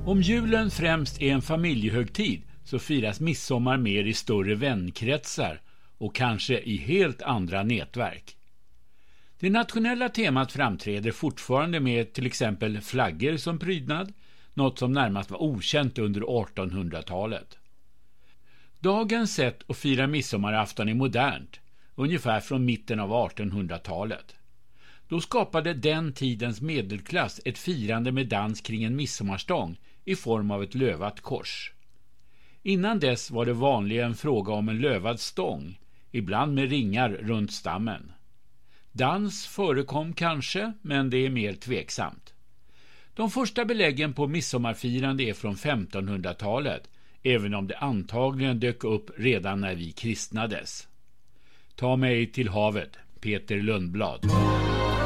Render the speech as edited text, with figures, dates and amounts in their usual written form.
Om julen främst är en familjehögtid så firas midsommar mer i större vänkretsar och kanske i helt andra nätverk. Det nationella temat framträder fortfarande med till exempel flaggor som prydnad, något som närmast var okänt under 1800-talet. Dagens sätt att fira midsommarafton är modernt, ungefär från mitten av 1800-talet. Då skapade den tidens medelklass ett firande med dans kring en midsommarstång i form av ett lövat kors. Innan dess var det vanligen fråga om en lövad stång, ibland med ringar runt stammen. Dans förekom kanske, men det är mer tveksamt. De första beläggen på midsommarfirande är från 1500-talet, även om det antagligen dök upp redan när vi kristnades. Ta mig till havet, Peter Lundblad.